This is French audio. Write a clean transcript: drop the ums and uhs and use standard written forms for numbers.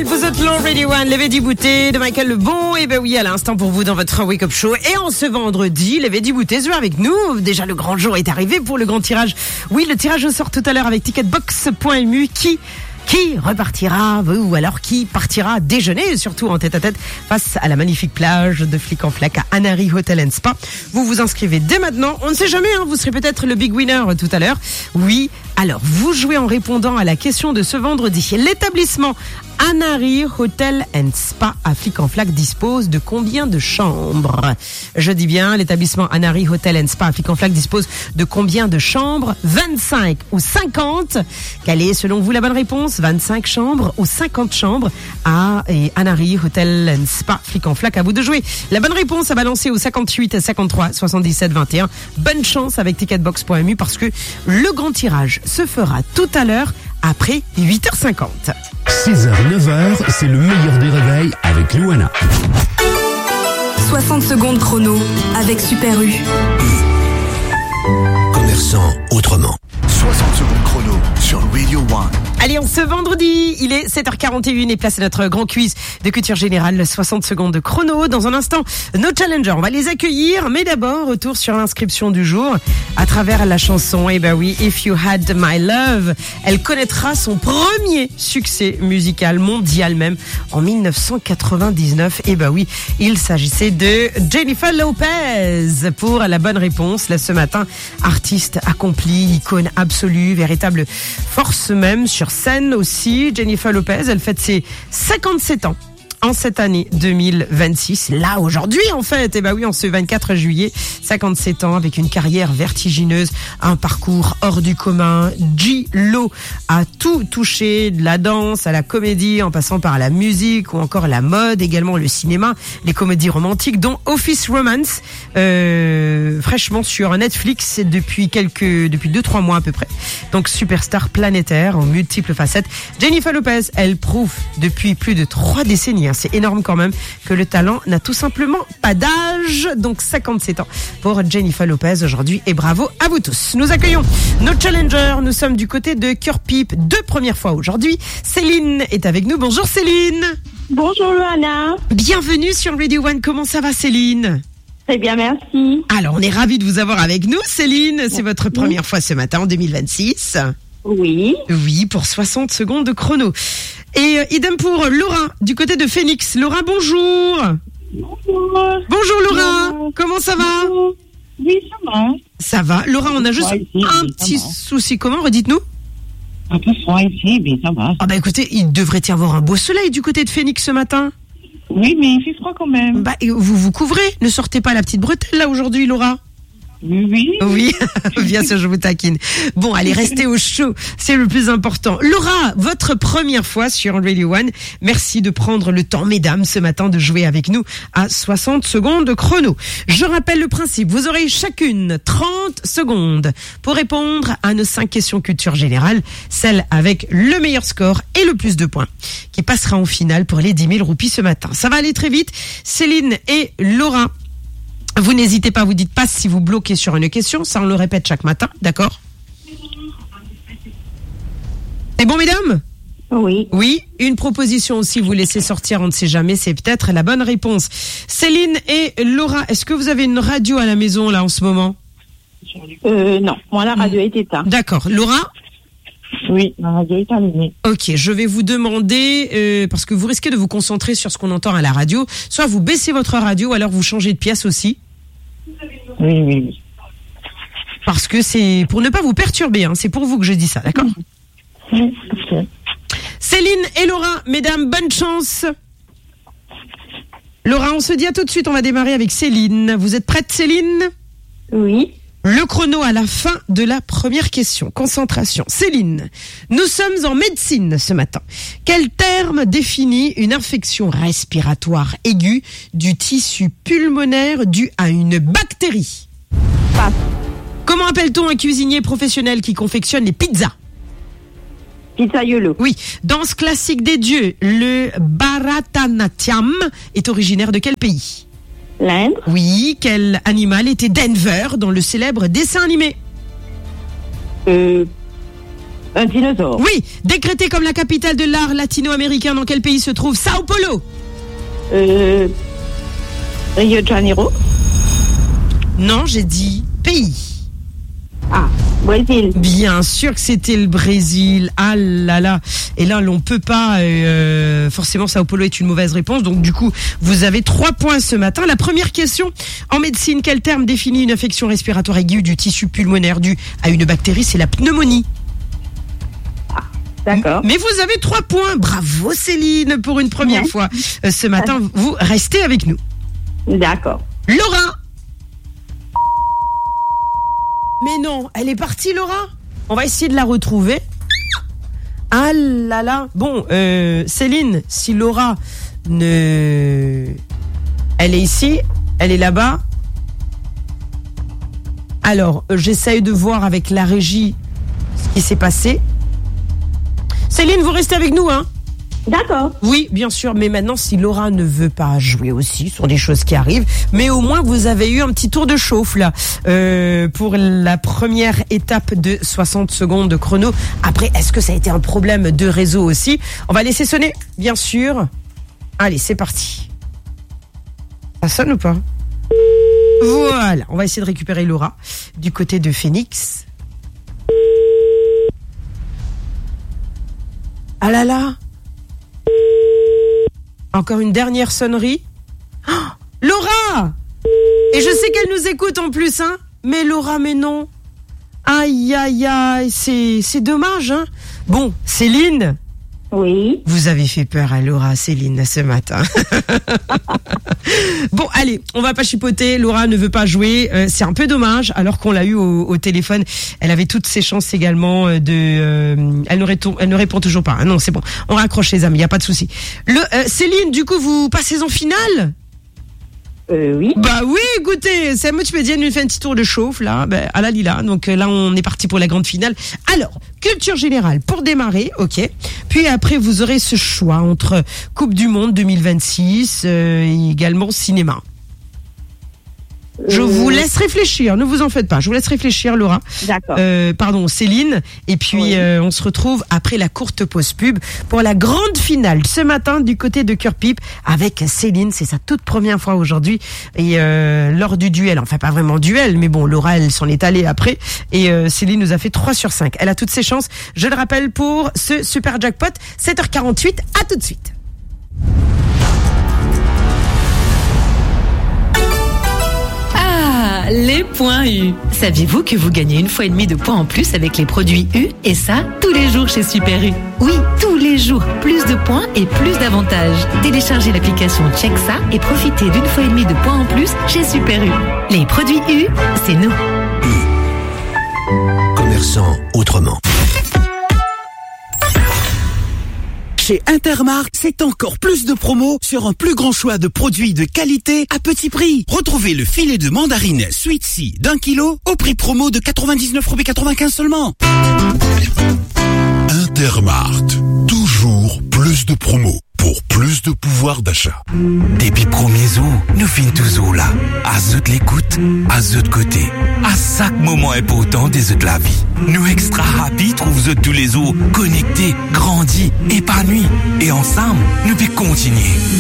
Michael, vous êtes l'on Radio One, les Dibouté de Michael Lebon. Et ben oui, à l'instant pour vous dans votre Wake Up Show. Et en ce vendredi, les Dibouté jouent avec nous. Déjà, le grand jour est arrivé pour le grand tirage. Oui, le tirage sort tout à l'heure avec ticketbox.mu qui repartira, ou alors qui partira déjeuner, surtout en tête-à-tête, face à la magnifique plage de Flic en Flac à Anari Hotel & Spa. Vous vous inscrivez dès maintenant. On ne sait jamais, vous serez peut-être le big winner tout à l'heure. Oui, alors vous jouez en répondant à la question de ce vendredi. L'établissement Anari Hotel & Spa à Flic en Flac dispose de combien de chambres? Je dis bien, l'établissement Anari Hotel & Spa à Flic en Flac dispose de combien de chambres? 25 ou 50? Quelle est selon vous la bonne réponse? 25 chambres ou 50 chambres à Anari Hotel & Spa Flic en Flac? À vous de jouer. La bonne réponse à balancer au 58 53 77 21. Bonne chance avec ticketbox.mu parce que le grand tirage se fera tout à l'heure après 8h50. 6h, 9h, c'est le meilleur des réveils avec Louana. 60 secondes chrono avec Super U. Commerçant autrement. 60 secondes chrono sur Radio One. Allez, on ce vendredi, il est 7h41 et place à notre grand quiz de culture générale, 60 secondes de chrono. Dans un instant, nos challengers, on va les accueillir, mais d'abord, retour sur l'inscription du jour à travers la chanson, eh ben oui, If You Had My Love. Elle connaîtra son premier succès musical mondial même en 1999. Eh ben oui, il s'agissait de Jennifer Lopez pour la bonne réponse. Là, ce matin, artiste accompli, icône absolue, véritable force même sur scène aussi. Jennifer Lopez, elle fête ses 57 ans en cette année 2026. Là, aujourd'hui, en fait, eh ben oui, en ce 24 juillet, 57 ans avec une carrière vertigineuse, un parcours hors du commun. J-Lo a tout touché, de la danse à la comédie, en passant par la musique ou encore la mode, également le cinéma, les comédies romantiques, dont Office Romance, fraîchement sur Netflix depuis 2-3 mois à peu près. Donc, superstar planétaire en multiples facettes. Jennifer Lopez, elle prouve depuis plus de 3 décennies, c'est énorme quand même, que le talent n'a tout simplement pas d'âge. Donc 57 ans pour Jennifer Lopez aujourd'hui et bravo à vous tous. Nous accueillons nos challengers. Nous sommes du côté de Cœur Pipe, 2 premières fois aujourd'hui. Céline est avec nous. Bonjour Céline. Bonjour Loana. Bienvenue sur Radio One. Comment ça va Céline? Très bien, merci. Alors on est ravis de vous avoir avec nous Céline. C'est votre première fois ce matin en 2026. Oui. Oui, pour 60 secondes de chrono. Et idem pour Laura, du côté de Phoenix. Laura, bonjour. Bonjour. Bonjour Laura, comment ça va? Bonjour. Oui, ça va. Ça va. Laura, on a juste un petit souci. Comment? Redites-nous. Un peu froid ici, mais ça va. Ah bah écoutez, il devrait y avoir un beau soleil du côté de Phoenix ce matin. Oui, mais il fait froid quand même. Bah vous vous couvrez. Ne sortez pas la petite bretelle là aujourd'hui, Laura. Oui. Oui, bien sûr, je vous taquine. Bon, allez, restez au chaud, c'est le plus important. Laura, votre première fois sur Radio One. Merci de prendre le temps, mesdames, ce matin, de jouer avec nous à 60 secondes de chrono. Je rappelle le principe, vous aurez chacune 30 secondes pour répondre à nos 5 questions culture générale, celle avec le meilleur score et le plus de points, qui passera en finale pour les 10 000 roupies ce matin. Ça va aller très vite. Céline et Laura, vous n'hésitez pas, vous dites pas si vous bloquez sur une question, ça on le répète chaque matin, d'accord? C'est bon mesdames? Oui. Oui, une proposition aussi, vous laissez sortir, on ne sait jamais, c'est peut-être la bonne réponse. Céline et Laura, est-ce que vous avez une radio à la maison là en ce moment? Non, moi la radio est éteinte. D'accord, Laura? Oui, la radio est allumée. Ok, je vais vous demander, parce que vous risquez de vous concentrer sur ce qu'on entend à la radio, soit vous baissez votre radio, ou alors vous changez de pièce aussi. Oui. Parce que c'est pour ne pas vous perturber, c'est pour vous que je dis ça, d'accord? Oui, ok. Céline et Laura, mesdames, bonne chance. Laura, on se dit à tout de suite, on va démarrer avec Céline. Vous êtes prête Céline? Oui. Le chrono à la fin de la première question. Concentration. Céline, nous sommes en médecine ce matin. Quel terme définit une infection respiratoire aiguë du tissu pulmonaire due à une bactérie? Passe. Comment appelle-t-on un cuisinier professionnel qui confectionne les pizzas? Pizzaiolo. Oui. Danse classique des dieux, le Bharatanatyam est originaire de quel pays? L'Inde. Oui. Quel animal était Denver dans le célèbre dessin animé? Un dinosaure. Oui. Décrété comme la capitale de l'art latino-américain, dans quel pays se trouve Sao Paulo? Rio de Janeiro. Non, j'ai dit pays. Ah, Brésil. Bien sûr que c'était le Brésil. Ah là là. Et là, on peut pas. Forcément, Sao Paulo est une mauvaise réponse. Donc, du coup, vous avez 3 points ce matin. La première question. En médecine, quel terme définit une infection respiratoire aiguë du tissu pulmonaire due à une bactérie? C'est la pneumonie. D'accord. Mais vous avez 3 points. Bravo, Céline, pour une première Ouais. fois. Ce matin, vous restez avec nous. D'accord. Laura. Mais non, elle est partie, Laura. On va essayer de la retrouver. Ah là là. Bon, Céline, si Laura ne... Elle est ici, elle est là-bas. Alors, j'essaye de voir avec la régie ce qui s'est passé. Céline, vous restez avec nous, hein? D'accord. Oui, bien sûr, mais maintenant, si Laura ne veut pas jouer aussi, ce sont des choses qui arrivent, mais au moins, vous avez eu un petit tour de chauffe, là, pour la première étape de 60 secondes de chrono. Après, est-ce que ça a été un problème de réseau aussi? On va laisser sonner, bien sûr. Allez, c'est parti. Ça sonne ou pas? Voilà, on va essayer de récupérer Laura du côté de Phoenix. Ah là là. Encore une dernière sonnerie. Oh, Laura! Et je sais qu'elle nous écoute en plus, hein. Mais Laura, mais non. Aïe, aïe, aïe, c'est dommage, hein. Bon, Céline. Oui. Vous avez fait peur à Laura, Céline, ce matin. Bon, allez, on va pas chipoter. Laura ne veut pas jouer. C'est un peu dommage, alors qu'on l'a eu au téléphone. Elle avait toutes ses chances également elle ne répond toujours pas. Ah non, c'est bon. On raccroche les amis, y a pas de souci. Céline, du coup, vous passez en finale? Oui. Bah oui, écoutez, c'est moi, tu me dis, elle nous fait un petit tour de chauffe, là, à la Lila. Donc là, on est parti pour la grande finale. Alors, culture générale, pour démarrer, ok. Puis après, vous aurez ce choix entre Coupe du Monde 2026 et également cinéma. Je vous laisse réfléchir, ne vous en faites pas. Je vous laisse réfléchir, Laura. D'accord. Pardon, Céline. Et puis, Oui. on se retrouve après la courte pause pub pour la grande finale ce matin du côté de Cœur Pipe avec Céline. C'est sa toute première fois aujourd'hui. Et lors du duel, enfin pas vraiment duel, mais bon, Laura, elle s'en est allée après. Et Céline nous a fait 3 sur 5. Elle a toutes ses chances. Je le rappelle pour ce super jackpot. 7h48, à tout de suite. Les points U. Saviez-vous que vous gagnez 1,5 fois de points en plus avec les produits U? Et ça, tous les jours chez Super U. Oui, tous les jours. Plus de points et plus d'avantages. Téléchargez l'application Check ça et profitez d'1,5 fois de points en plus chez Super U. Les produits U, c'est nous. Commerçant autrement. Chez Intermarkt, c'est encore plus de promos sur un plus grand choix de produits de qualité à petit prix. Retrouvez le filet de mandarine Sweet Sea d'1 kilo au prix promo de 99,95 € seulement. Intermarkt, toujours plus de promos pour plus de pouvoir d'achat. Depuis premier jour, nous finissons toujours là. À zut l'écoute, à zut côté. À chaque moment important de zut la vie. Nous extra happy trouvons zut tous les jours connectés, grandis, épanouis. Et ensemble, nous pouvons continuer.